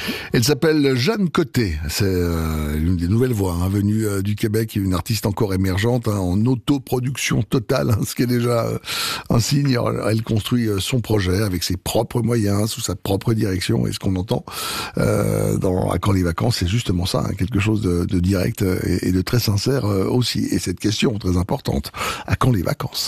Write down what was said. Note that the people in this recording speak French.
Elle s'appelle Jeanne Côté. C'est une des nouvelles voix venue du Québec, une artiste encore émergente en autoproduction totale, ce qui est déjà un signe. Elle construit son projet avec ses propres moyens, sous sa propre direction. Et ce qu'on entend À Quand les vacances, c'est justement ça, quelque chose de direct et de très sincère aussi. Et cette question très importante, à quand les vacances ?